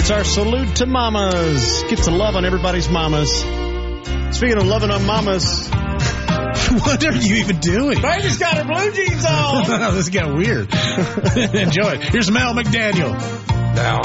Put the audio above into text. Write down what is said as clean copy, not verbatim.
It's our salute to mamas. Get to love on everybody's mamas. Speaking of loving on mamas. What are you even doing? Baby's got her blue jeans on. This got weird. Enjoy it. Here's Mel McDaniel. Now,